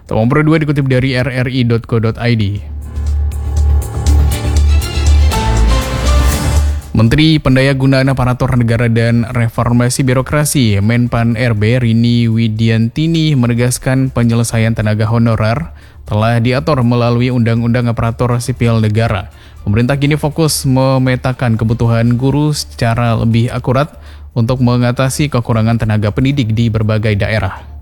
Nomor 2 dikutip dari rri.co.id. Menteri Pendayagunaan Aparatur Negara dan Reformasi Birokrasi Menpan RB Rini Widiantini menegaskan penyelesaian tenaga honorer telah diatur melalui Undang-Undang Aparatur Sipil Negara. Pemerintah kini fokus memetakan kebutuhan guru secara lebih akurat untuk mengatasi kekurangan tenaga pendidik di berbagai daerah.